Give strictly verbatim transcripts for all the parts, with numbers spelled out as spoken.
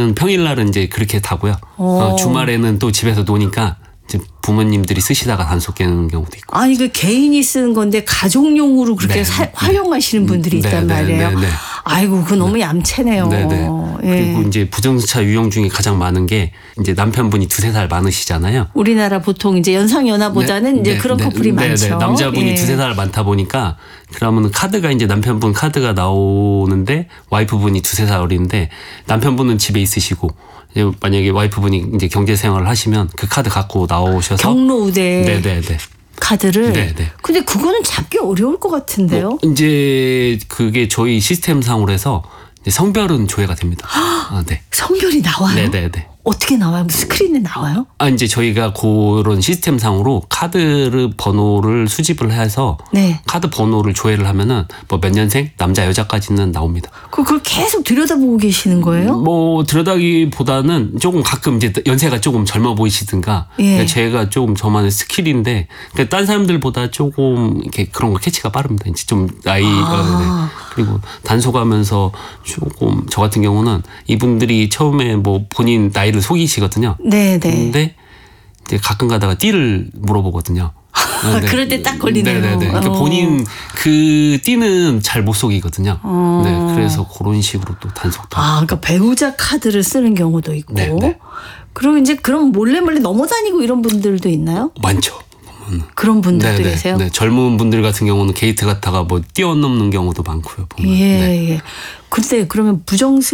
저는 평일날은 이제 그렇게 타고요. 어, 주말에는 또 집에서 노니까 이제 부모님들이 쓰시다가 단속 깨는 경우도 있고. 아니 그 개인이 쓰는 건데 가족용으로 그렇게 네, 사, 네. 활용하시는 분들이 네, 있단 네, 말이에요. 네, 네. 아이고 그 너무 얌체네요. 네네. 예. 그리고 이제 부정차 유형 중에 가장 많은 게 이제 남편분이 두세 살 많으시잖아요. 우리나라 보통 이제 연상 연하보다는 네, 이제 네, 그런 네, 커플이 네, 많죠. 네. 남자분이 예. 두세 살 많다 보니까 그러면 카드가 이제 남편분 카드가 나오는데 와이프분이 두세 살 어린데 남편분은 집에 있으시고 이제 만약에 와이프분이 이제 경제 생활을 하시면 그 카드 갖고 나오셔서 경로우대 네네네. 카드를. 네네. 근데 그거는 잡기 어려울 것 같은데요. 뭐 이제 그게 저희 시스템상으로 해서 이제 성별은 조회가 됩니다. 아, 네. 성별이 나와요? 네네네. 어떻게 나와요? 스크린에 나와요? 아, 이제 저희가 그런 시스템상으로 카드 번호를 수집을 해서 네. 카드 번호를 조회를 하면은 뭐 몇 년생, 남자, 여자까지는 나옵니다. 그걸 계속 들여다보고 계시는 거예요? 뭐 들여다기보다는 조금 가끔 이제 연세가 조금 젊어 보이시든가 예. 그러니까 제가 조금 저만의 스킬인데 그러니까 딴 사람들보다 조금 이렇게 그런 거 캐치가 빠릅니다. 이제 좀 나이 아. 네. 그리고 단속하면서 조금 저 같은 경우는 이분들이 처음에 뭐 본인 나이를 속이시거든요. 네네. 근데 이제 가끔 가다가 띠를 물어보거든요. 네, 네. 그럴 때 딱 걸리네요. 네네네. 그러니까 어. 본인 그 띠는 잘 못 속이거든요. 어. 네, 그래서 그런 식으로 또 단속도. 아, 그러니까 배우자 카드를 쓰는 경우도 있고. 네, 네. 그리고 이제 그럼 몰래 몰래 넘어다니고 이런 분들도 있나요? 많죠. 그런 분들도 네네. 계세요? 네, 젊은 분들 같은 경우는 게이트 갔다가 뭐 뛰어넘는 경우도 많고요. 보면. 예, 네. 예. 근데 그러면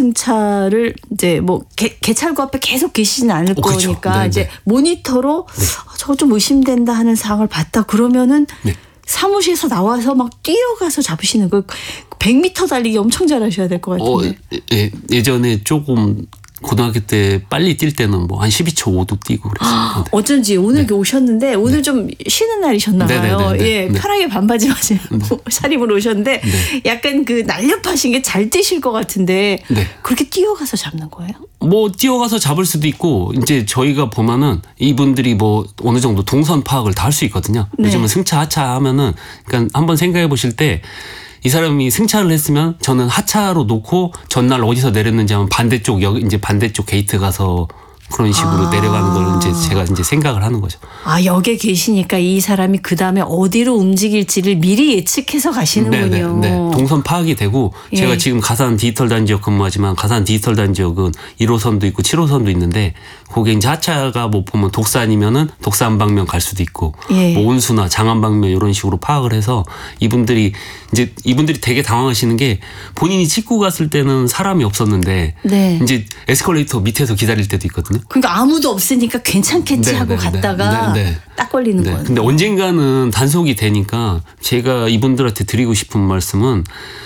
부정승차를 이제 뭐 개, 개찰구 앞에 계속 계시지는 않을 어, 그쵸. 거니까 네네. 이제 모니터로 아, 저거 좀 의심된다 하는 사항을 봤다 그러면은 네. 사무실에서 나와서 막 뛰어가서 잡으시는 거 백 미터 달리기 엄청 잘하셔야 될 것 어, 같은데. 예, 예전에 조금 고등학교 때 빨리 뛸 때는 뭐 한 십이 초 오도 뛰고 그랬어요. 네. 어쩐지 오늘 이렇게 오셨는데 오늘 좀 쉬는 날이셨나 봐요. 네네네네. 예, 네. 편하게 반바지 맞으고 차림으로 오셨는데 네. 약간 그 날렵하신 게 잘 뛰실 것 같은데 네. 그렇게 뛰어가서 잡는 거예요? 뭐 뛰어가서 잡을 수도 있고 이제 저희가 보면은 이분들이 뭐 어느 정도 동선 파악을 다 할 수 있거든요. 네. 요즘은 승차 하차 하면은 그러니까 한번 생각해 보실 때 이 사람이 승차를 했으면 저는 하차로 놓고 전날 어디서 내렸는지 하면 반대쪽 여기 이제 반대쪽 게이트 가서 그런 식으로 아. 내려가는 걸 이제 제가 이제 생각을 하는 거죠. 아, 역에 계시니까 이 사람이 그 다음에 어디로 움직일지를 미리 예측해서 가시는군요. 네, 네, 네. 동선 파악이 되고 예. 제가 지금 가산 디지털 단지역 근무하지만 가산 디지털 단지역은 일 호선도 있고 칠 호선도 있는데 거기에 이제 하차가 뭐 보면 독산이면은 독산 방면 갈 수도 있고 예. 뭐 온수나 장안 방면 이런 식으로 파악을 해서 이분들이 이제 이분들이 되게 당황하시는 게 본인이 찍고 갔을 때는 사람이 없었는데 네. 이제 에스컬레이터 밑에서 기다릴 때도 있거든요. 그러니까 아무도 없으니까 괜찮겠지 네, 하고 네, 갔다가 네, 네. 딱 걸리는 네. 거예요. 근데 언젠가는 단속이 되니까 제가 이분들한테 드리고 싶은 말씀은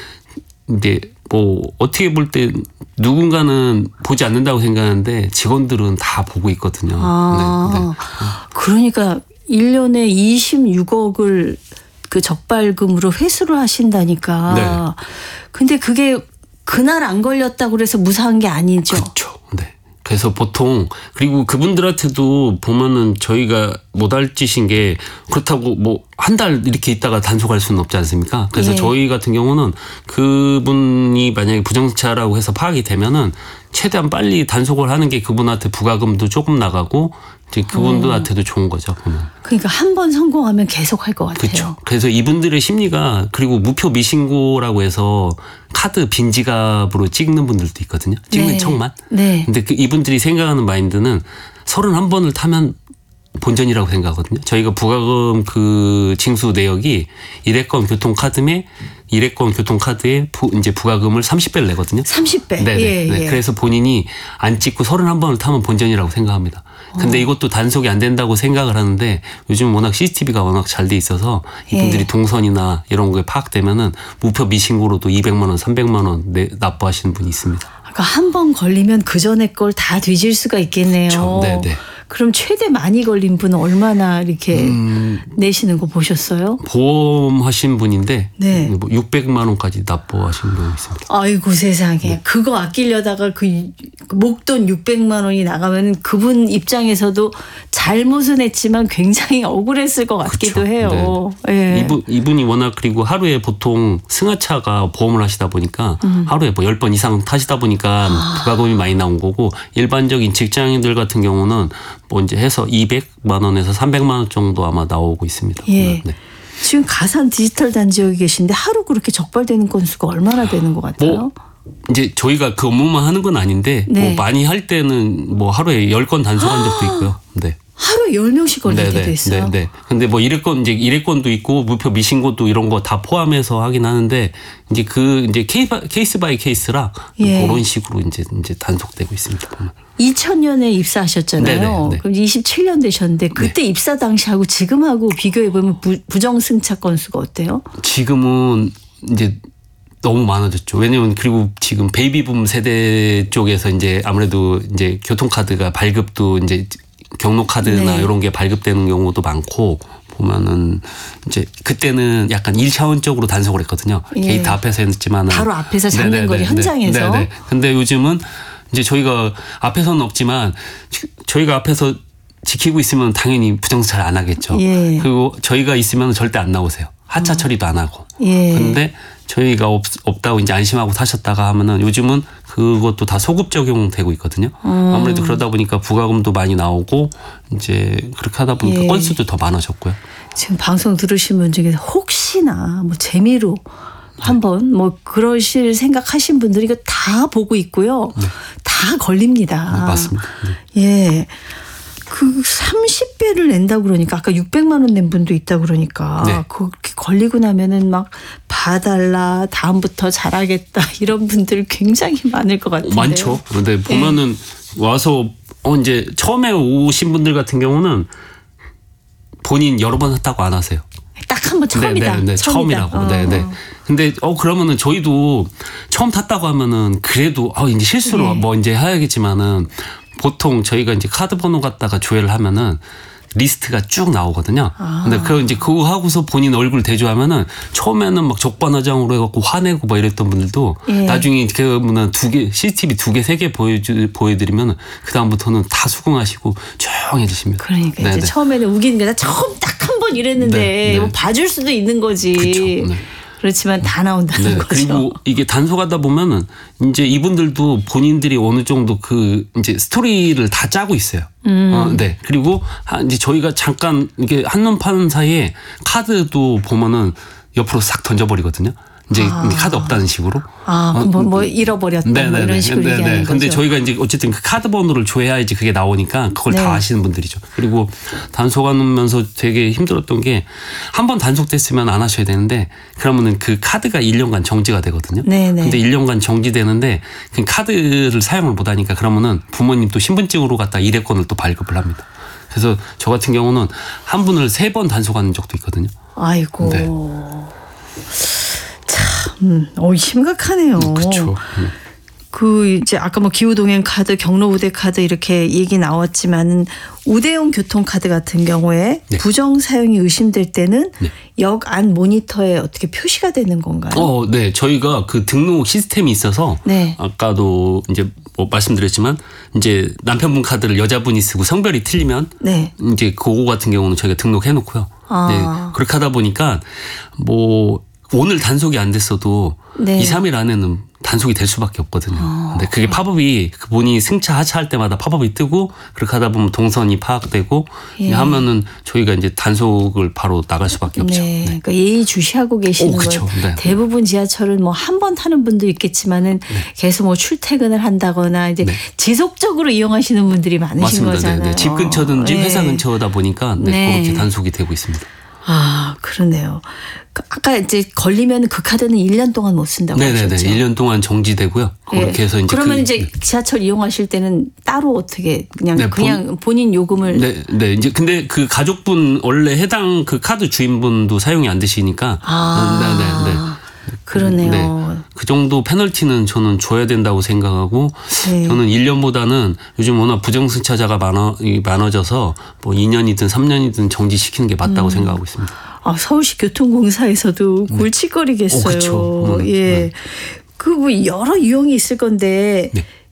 이제 뭐 어떻게 볼 때 누군가는 보지 않는다고 생각하는데 직원들은 다 보고 있거든요. 아, 네, 네. 그러니까 일 년에 이십육억을 그 적발금으로 회수를 하신다니까. 네. 근데 그게 그날 안 걸렸다고 그래서 무사한 게 아니죠. 그렇죠. 네. 그래서 보통 그리고 그분들한테도 보면은 저희가 못할 짓인 게 그렇다고 뭐 한 달 이렇게 있다가 단속할 수는 없지 않습니까? 그래서 예. 저희 같은 경우는 그분이 만약에 부정차라고 해서 파악이 되면은 최대한 빨리 단속을 하는 게 그분한테 부가금도 조금 나가고 이제 그분들한테도 좋은 거죠. 보면. 그러니까 한 번 성공하면 계속 할 것 같아요. 그렇죠. 그래서 이분들의 심리가 그리고 무표 미신고라고 해서 카드 빈지갑으로 찍는 분들도 있거든요. 찍는 네. 척만. 네. 근데 그 이분들이 생각하는 마인드는 서른한 번을 타면 본전이라고 생각하거든요. 저희가 부가금 그 징수 내역이 일회권 교통카드에 일회권 교통카드에 부, 이제 부가금을 삼십 배를 내거든요. 삼십 배. 네네. 예, 네. 예. 그래서 본인이 안 찍고 서른한 번을 타면 본전이라고 생각합니다. 근데 어. 이것도 단속이 안 된다고 생각을 하는데 요즘 워낙 씨씨티비가 워낙 잘 돼 있어서 이분들이 예. 동선이나 이런 거에 파악되면은 무표 미신고로도 이백만 원, 삼백만 원 내, 납부하시는 분이 있습니다. 그러니까 한 번 걸리면 그 전에 걸 다 뒤질 수가 있겠네요. 그렇죠. 네네. 그럼 최대 많이 걸린 분은 얼마나 이렇게 음. 내시는 거 보셨어요? 보험 하신 분인데 네. 뭐 육백만 원까지 납부하신 경우 있습니다. 아이고 세상에. 네. 그거 아끼려다가 그 목돈 육백만 원이 나가면 그분 입장에서도 잘못은 했지만 굉장히 억울했을 것 같기도 그쵸. 해요. 네. 예. 이분, 이분이 워낙 그리고 하루에 보통 승하차가 보험을 하시다 보니까 음. 하루에 뭐 열 번 이상 타시다 보니까 아. 부가금이 많이 나온 거고 일반적인 직장인들 같은 경우는 뭐 이제 해서 이백만 원에서 삼백만 원 정도 아마 나오고 있습니다. 예. 네. 지금 가산 디지털 단지역에 계신데 하루 그렇게 적발되는 건수가 얼마나 되는 것 같아요? 뭐 이제 저희가 그 업무만 하는 건 아닌데 네. 뭐 많이 할 때는 뭐 하루에 열 건 단속한 적도 있고요. 네. 하루에 열 명씩 걸릴 네네, 때도 있어요. 네, 네. 근데 뭐 이래건 이제 이래건도 있고 무표 미신고도 이런 거 다 포함해서 하긴 하는데 이제 그 이제 케이스 바이 케이스라 예. 그런 식으로 이제 이제 단속되고 있습니다. 이천 년에 입사하셨잖아요. 네네, 네. 그럼 이십칠 년 되셨는데 그때 네. 입사 당시하고 지금하고 비교해 보면 부정 승차 건수가 어때요? 지금은 이제 너무 많아졌죠. 왜냐면 그리고 지금 베이비붐 세대 쪽에서 이제 아무래도 이제 교통카드가 발급도 이제 경로카드나 네. 이런 게 발급되는 경우도 많고 보면은 이제 그때는 약간 일차원적으로 단속을 했거든요. 예. 게이트 앞에서 했지만은 바로 앞에서 장난거리 현장에서. 네네. 근데 요즘은 이제 저희가 앞에서는 없지만 저희가 앞에서 지키고 있으면 당연히 부정차 잘 안 하겠죠. 예. 그리고 저희가 있으면 절대 안 나오세요. 하차 처리도 안 하고. 예. 근데 저희가 없, 없다고 이제 안심하고 타셨다가 하면은 요즘은 그것도 다 소급 적용되고 있거든요. 음. 아무래도 그러다 보니까 부가금도 많이 나오고 이제 그렇게 하다 보니까 예. 건수도 더 많아졌고요. 지금 방송 들으신 분 중에서 혹시나 뭐 재미로 한번 뭐 그러실 생각하신 분들이 이거 다 보고 있고요. 네. 다 걸립니다. 네, 맞습니다. 네. 예. 그 삼십 배를 낸다고 그러니까 아까 육백만 원 낸 분도 있다고 그러니까 네. 그렇게 걸리고 나면은 막 봐달라 다음부터 잘하겠다 이런 분들 굉장히 많을 것 같은데. 많죠. 근데 보면은 네. 와서 어 이제 처음에 오신 분들 같은 경우는 본인 여러 번 했다고 안 하세요. 딱 한 번 처음이다. 네, 네, 네. 처음이라고. 어. 네, 네. 근데 어 그러면은 저희도 처음 탔다고 하면은 그래도 어 이제 실수로 네. 뭐 이제 해야겠지만은 보통 저희가 이제 카드 번호 갖다가 조회를 하면은 리스트가 쭉 나오거든요. 아. 근데 그 이제 그거 하고서 본인 얼굴 대조하면은 처음에는 막 적반하장으로 해갖고 화내고 막 이랬던 분들도 예. 나중에 그러면은 두 개 씨씨티비 두 개 세 개 보여주 보여드리면은 그 다음부터는 다 수긍하시고 조용해지십니다. 그러니까 네네. 이제 처음에는 우기는 게 처음 딱 한 번 이랬는데 네, 네. 뭐 봐줄 수도 있는 거지. 그쵸, 네. 그렇지만 다 나온다는 네, 거죠. 그리고 이게 단속하다 보면은 이제 이분들도 본인들이 어느 정도 그 이제 스토리를 다 짜고 있어요. 음. 어, 네. 그리고 이제 저희가 잠깐 이게 한눈 파는 사이에 카드도 보면은 옆으로 싹 던져버리거든요. 이제 아. 카드 없다는 식으로. 아, 어, 뭐, 뭐 잃어버렸다 뭐 이런 식으로 네네. 얘기하는 근데 거죠. 저희가 이제 어쨌든 그 카드 번호를 줘야지 그게 나오니까 그걸 네. 다 아시는 분들이죠. 그리고 단속하면서 되게 힘들었던 게 한 번 단속됐으면 안 하셔야 되는데 그러면은 그 카드가 일 년간 정지가 되거든요. 네네. 근데 일 년간 정지되는데 그 카드를 사용을 못 하니까 그러면은 부모님 또 신분증으로 갖다 일회권을 또 발급을 합니다. 그래서 저 같은 경우는 한 분을 세 번 단속하는 적도 있거든요. 아이고. 네. 음, 어, 심각하네요. 그렇죠. 그 이제 아까 뭐 기후동행 카드, 경로 우대 카드 이렇게 얘기 나왔지만은 우대용 교통 카드 같은 경우에 네. 부정 사용이 의심될 때는 네. 역 안 모니터에 어떻게 표시가 되는 건가요? 어, 네. 저희가 그 등록 시스템이 있어서 네. 아까도 이제 뭐 말씀드렸지만 이제 남편분 카드를 여자분이 쓰고 성별이 틀리면 네. 이제 그거 같은 경우는 저희가 등록해 놓고요. 아. 네. 그렇게 하다 보니까 뭐 오늘 단속이 안 됐어도 네. 이, 삼 일 안에는 단속이 될 수밖에 없거든요. 어. 근데 그게 팝업이 본인이 승차 하차할 때마다 팝업이 뜨고 그렇게 하다 보면 동선이 파악되고 예. 하면은 저희가 이제 단속을 바로 나갈 수밖에 없죠. 네. 네. 그러니까 예의 주시하고 계시는 오, 그쵸. 건 네. 대부분 지하철은 뭐 한 번 타는 분도 있겠지만은 네. 계속 뭐 출퇴근을 한다거나 이제 네. 지속적으로 이용하시는 분들이 많으신 맞습니다. 거잖아요. 네, 네. 집 근처든지 네. 회사 근처다 보니까 네, 네. 그렇게 단속이 되고 있습니다. 아, 그러네요. 아까 이제 걸리면 그 카드는 일 년 동안 못 쓴다고 네네네. 하셨죠? 일 년 동안 정지되고요. 그렇게 네. 해서 이제 그러면 그, 이제 지하철 이용하실 때는 따로 어떻게 그냥 네, 그냥 본, 본인 요금을 네, 네. 이제 근데 그 가족분 원래 해당 그 카드 주인분도 사용이 안 되시니까 아, 네, 네, 네. 그러네요. 네. 그 정도 페널티는 저는 줘야 된다고 생각하고 네. 저는 일 년보다는 요즘 워낙 부정승차자가 많아, 많아져서 뭐 이 년이든 삼 년이든 정지시키는 게 맞다고 음. 생각하고 있습니다. 아, 서울시 교통공사에서도 골칫거리겠어요. 오, 그쵸. 음, 예. 네. 그 뭐 여러 유형이 있을 건데 네.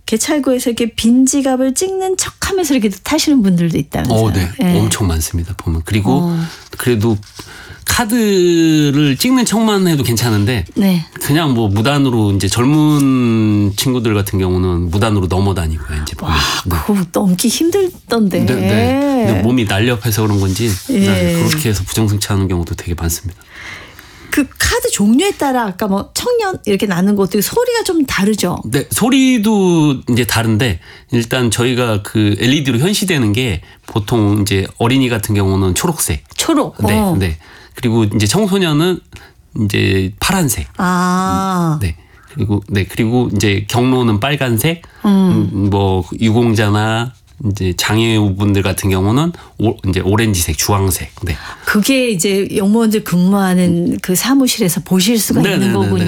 개찰구에서 이렇게 빈 지갑을 찍는 척하면서 이렇게 타시는 분들도 있다면서요. 어, 네. 예. 엄청 많습니다. 보면. 그리고 어. 그래도 카드를 찍는 척만 해도 괜찮은데 네. 그냥 뭐 무단으로 이제 젊은 친구들 같은 경우는 무단으로 넘어다니고요. 이제 보면. 네. 그거 넘기 힘들던데. 네, 네. 근데 몸이 날렵해서 그런 건지 예. 네, 그렇게 해서 부정승차하는 경우도 되게 많습니다. 그 카드 종류에 따라 아까 뭐 청년 이렇게 나는 것도 소리가 좀 다르죠. 네, 소리도 이제 다른데 일단 저희가 그 엘이디로 현시되는 게 보통 이제 어린이 같은 경우는 초록색. 초록. 네, 어. 네. 그리고 이제 청소년은 이제 파란색. 아. 네. 그리고 네 그리고 이제 경로는 빨간색. 음. 뭐 유공자나 이제 장애우분들 같은 경우는 오, 이제 오렌지색, 주황색. 네. 그게 이제 영무원들 근무하는 그 사무실에서 보실 수가 네, 있는 네, 네, 거군요.